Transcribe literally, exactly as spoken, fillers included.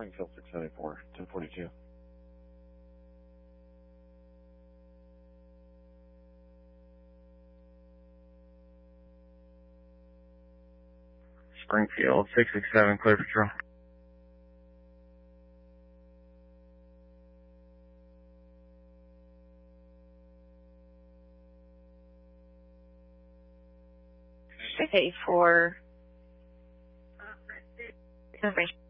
Springfield six seventy-four, ten forty-two. Springfield six six seven, clear patrol. six eight four. Information.